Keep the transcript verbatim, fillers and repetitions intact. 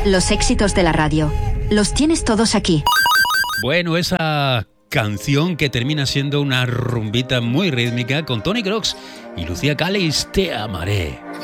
Los éxitos de la radio. Los tienes todos aquí. Bueno, esa canción que termina siendo una rumbita muy rítmica con Tony Crocs y Lucía Callis, Te amaré.